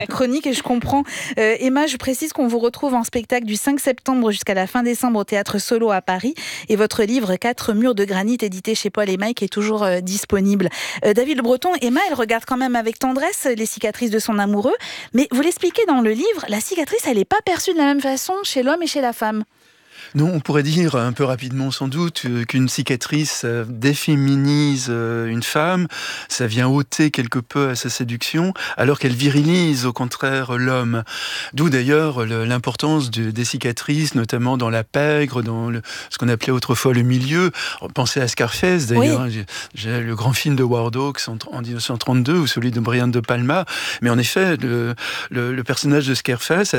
chronique et je comprends. Emma, je précise qu'on vous retrouve en spectacle du 5 septembre jusqu'à la fin décembre au Théâtre Solo à Paris. Et votre livre 4 murs de granit, édité chez Paul et Mike, est toujours disponible. David Le Breton, Emma, elle regarde quand même avec tendresse les cicatrices de son amoureux. Mais vous l'expliquez dans le livre, la cicatrice, elle n'est pas perçue de la même façon chez l'homme et chez la femme. Non, on pourrait dire un peu rapidement sans doute qu'une cicatrice déféminise une femme, ça vient ôter quelque peu à sa séduction, alors qu'elle virilise au contraire l'homme. D'où d'ailleurs l'importance des cicatrices, notamment dans la pègre, dans ce qu'on appelait autrefois le milieu. Pensez à Scarface d'ailleurs, oui. J'ai le grand film de Howard Hawks en 1932 ou celui de Brian De Palma, mais en effet le personnage de Scarface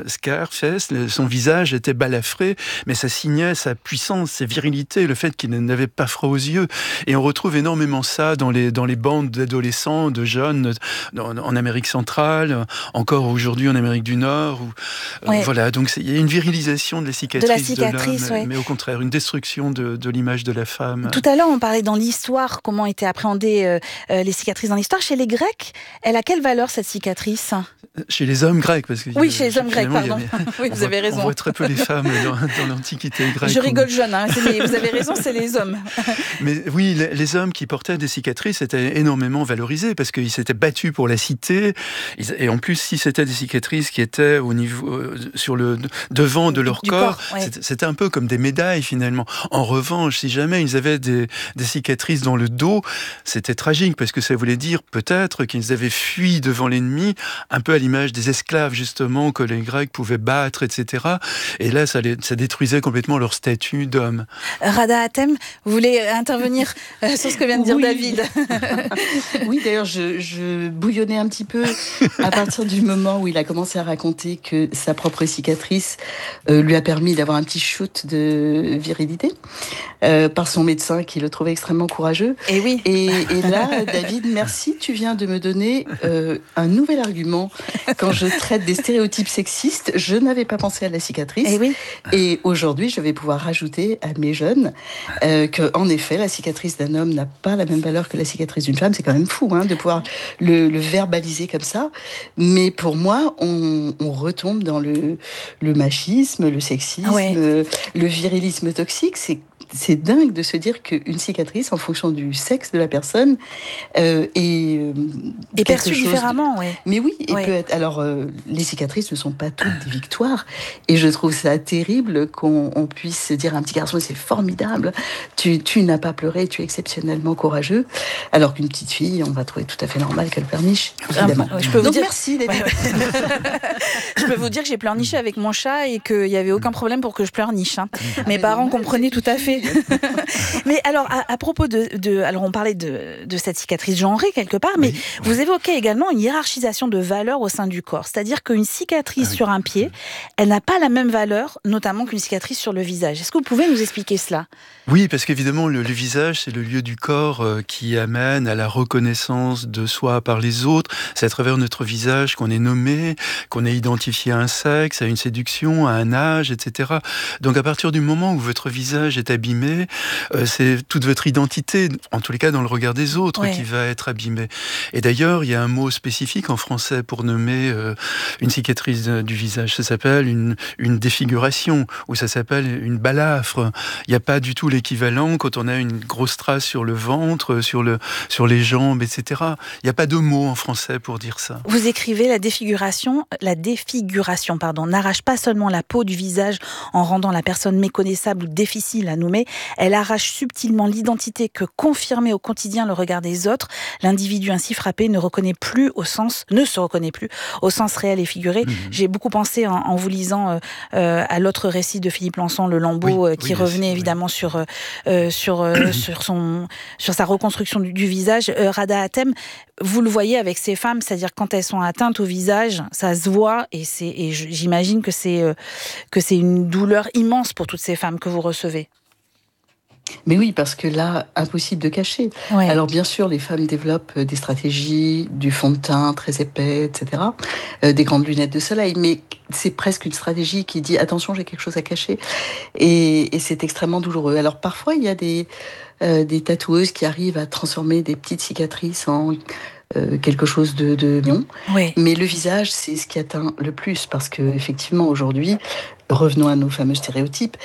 son visage était balafré, mais ça signait sa puissance, sa virilité, le fait qu'il n'avait pas froid aux yeux. Et on retrouve énormément ça dans les bandes d'adolescents, de jeunes, en Amérique centrale, encore aujourd'hui en Amérique du Nord. Voilà, donc il y a une virilisation de la cicatrice de l'homme, mais au contraire, une destruction de l'image de la femme. Tout à l'heure, on parlait dans l'histoire, comment étaient appréhendées les cicatrices dans l'histoire. Chez les Grecs, elle a quelle valeur, cette cicatrice ? Chez les hommes grecs, parce que oui, chez les hommes grecs, pardon. Oui, vous avez raison. On voit très peu les femmes dans l'Antiquité grecque. Je rigole jeune, mais vous avez raison, c'est les hommes. Mais oui, les hommes qui portaient des cicatrices étaient énormément valorisés parce qu'ils s'étaient battus pour la cité. Et en plus, si c'était des cicatrices qui étaient au niveau, sur le devant de leur corps, c'était un peu comme des médailles finalement. En revanche, si jamais ils avaient des cicatrices dans le dos, c'était tragique parce que ça voulait dire peut-être qu'ils avaient fui devant l'ennemi, un peu à l'image des esclaves justement que les Grecs pouvaient battre, etc. Et là, ça détruisait complètement leur statut d'homme. Rada Hatem, vous voulez intervenir sur ce que vient de dire David ? Oui, d'ailleurs, je bouillonnais un petit peu à partir du moment où il a commencé à raconter que sa propre cicatrice lui a permis d'avoir un petit shoot de virilité par son médecin qui le trouvait extrêmement courageux. Et oui. Et là, David, merci, tu viens de me donner un nouvel argument. Quand je traite des stéréotypes sexistes, je n'avais pas pensé à la cicatrice. Et oui. Et aujourd'hui, je vais pouvoir rajouter à mes jeunes qu'en effet, la cicatrice d'un homme n'a pas la même valeur que la cicatrice d'une femme. C'est quand même fou de pouvoir le verbaliser comme ça. Mais pour moi, on retombe dans le machisme, le sexisme, le virilisme toxique. C'est dingue de se dire qu'une cicatrice, en fonction du sexe de la personne, est perçue différemment. Mais oui, peut être. Alors, les cicatrices ne sont pas toutes des victoires, et je trouve ça terrible qu'on puisse dire à un petit garçon, c'est formidable, tu n'as pas pleuré, tu es exceptionnellement courageux, alors qu'une petite fille, on va trouver tout à fait normal qu'elle pleurniche, évidemment. Je peux vous dire... merci, David. Je peux vous dire que j'ai pleurniché avec mon chat et qu'il n'y avait aucun problème pour que je pleurniche. Mes parents comprenaient tout à fait. Mais alors, à propos alors on parlait de cette cicatrice genrée quelque part, mais vous évoquez également une hiérarchisation de valeurs au sein du corps. C'est-à-dire qu'une cicatrice sur un pied, elle n'a pas la même valeur, notamment qu'une cicatrice sur le visage. Est-ce que vous pouvez nous expliquer cela ? Oui, parce qu'évidemment, le visage, c'est le lieu du corps qui amène à la reconnaissance de soi par les autres. C'est à travers notre visage qu'on est nommé, qu'on est identifié à un sexe, à une séduction, à un âge, etc. Donc à partir du moment où votre visage est abîmé, c'est toute votre identité, en tous les cas dans le regard des autres, qui va être abîmée. Et d'ailleurs, il y a un mot spécifique en français pour nommer une cicatrice du visage. Ça s'appelle une défiguration, ou ça s'appelle une balafre. Il n'y a pas du tout l'équivalent quand on a une grosse trace sur le ventre, sur les jambes, etc. Il n'y a pas de mot en français pour dire ça. Vous écrivez la défiguration, n'arrache pas seulement la peau du visage en rendant la personne méconnaissable ou difficile à nommer, elle arrache subtilement l'identité que confirmait au quotidien le regard des autres. L'individu ainsi frappé ne se reconnaît plus au sens réel et figuré. J'ai beaucoup pensé en vous lisant à l'autre récit de Philippe Lançon, Le Lambeau, qui revenait évidemment sur sa reconstruction du visage. Rada Hatem, vous le voyez avec ces femmes, c'est-à-dire quand elles sont atteintes au visage, ça se voit et j'imagine que c'est une douleur immense pour toutes ces femmes que vous recevez. Mais oui, parce que là, impossible de cacher. Ouais. Alors bien sûr, les femmes développent des stratégies, du fond de teint très épais, etc., des grandes lunettes de soleil, mais c'est presque une stratégie qui dit « attention, j'ai quelque chose à cacher ». Et c'est extrêmement douloureux. Alors parfois, il y a des tatoueuses qui arrivent à transformer des petites cicatrices en quelque chose de mignon. Oui. Mais le visage, c'est ce qui atteint le plus, parce que effectivement aujourd'hui, revenons à nos fameux stéréotypes,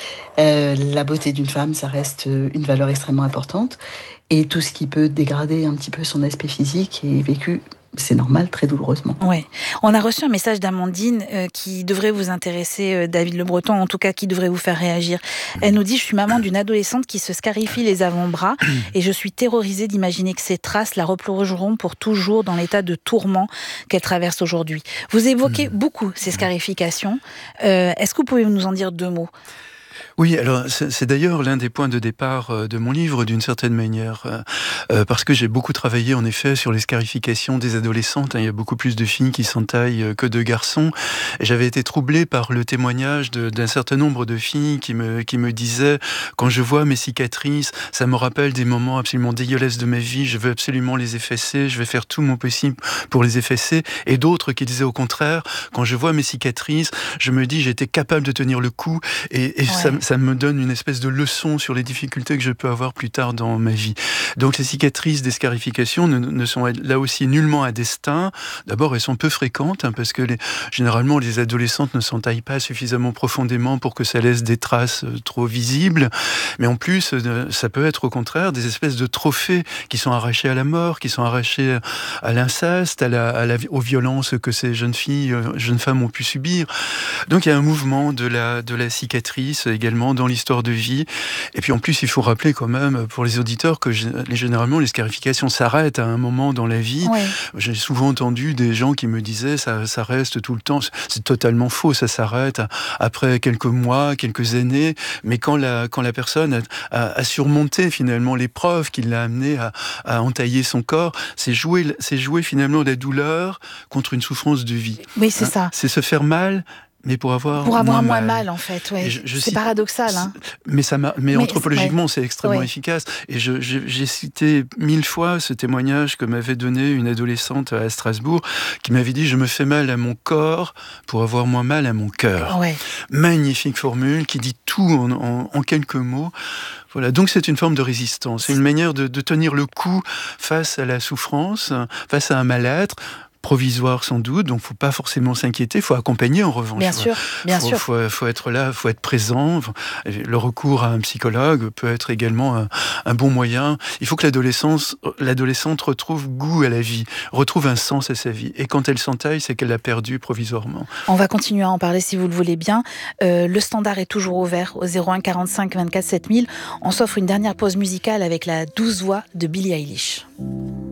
la beauté d'une femme, ça reste une valeur extrêmement importante, et tout ce qui peut dégrader un petit peu son aspect physique est vécu, c'est normal, très douloureusement. Oui. On a reçu un message d'Amandine qui devrait vous intéresser, David Le Breton, en tout cas qui devrait vous faire réagir. Elle nous dit: je suis maman d'une adolescente qui se scarifie les avant-bras et je suis terrorisée d'imaginer que ces traces la replongeront pour toujours dans l'état de tourment qu'elle traverse aujourd'hui. Vous évoquez beaucoup ces scarifications. Est-ce que vous pouvez nous en dire 2 mots ? Oui, alors c'est d'ailleurs l'un des points de départ de mon livre, d'une certaine manière, parce que j'ai beaucoup travaillé en effet sur les scarifications des adolescentes. Il y a beaucoup plus de filles qui s'entaillent que de garçons. Et j'avais été troublé par le témoignage d'un certain nombre de filles qui me disaient: quand je vois mes cicatrices, ça me rappelle des moments absolument dégueulasses de ma vie, je veux absolument les effacer, je vais faire tout mon possible pour les effacer. Et d'autres qui disaient au contraire: quand je vois mes cicatrices, je me dis j'étais capable de tenir le coup, et ouais. Ça me donne une espèce de leçon sur les difficultés que je peux avoir plus tard dans ma vie. Donc les cicatrices des scarifications ne sont là aussi nullement un destin. D'abord, elles sont peu fréquentes, parce que généralement les adolescentes ne s'entaillent pas suffisamment profondément pour que ça laisse des traces trop visibles. Mais en plus, ça peut être au contraire des espèces de trophées qui sont arrachés à la mort, qui sont arrachés à l'inceste, aux violences que ces jeunes filles, jeunes femmes ont pu subir. Donc il y a un mouvement de la cicatrice également dans l'histoire de vie. Et puis en plus, il faut rappeler quand même pour les auditeurs que généralement les scarifications s'arrêtent à un moment dans la vie. Ouais. J'ai souvent entendu des gens qui me disaient ça reste tout le temps. C'est totalement faux, ça s'arrête après quelques mois, quelques années. Mais quand la personne a surmonté finalement l'épreuve qui l'a amené à entailler son corps, c'est jouer finalement la douleur contre une souffrance de vie. Oui, c'est ça. C'est se faire mal, mais pour avoir moins mal en fait, ouais. C'est paradoxal. Mais anthropologiquement, ouais. C'est extrêmement efficace. Et j'ai cité 1000 fois ce témoignage que m'avait donné une adolescente à Strasbourg, qui m'avait dit: je me fais mal à mon corps pour avoir moins mal à mon cœur. Ouais. Magnifique formule qui dit tout en quelques mots. Voilà, donc c'est une forme de résistance, c'est une manière de tenir le coup face à la souffrance, face à un mal-être, provisoire sans doute, donc faut pas forcément s'inquiéter, faut accompagner en revanche. Bien sûr. Faut être là, faut être présent. Le recours à un psychologue peut être également un bon moyen. Il faut que l'adolescente retrouve goût à la vie, retrouve un sens à sa vie. Et quand elle s'entaille, c'est qu'elle l'a perdu provisoirement. On va continuer à en parler si vous le voulez bien. Le standard est toujours ouvert au 01 45 24 7000. On s'offre une dernière pause musicale avec la douce voix de Billie Eilish.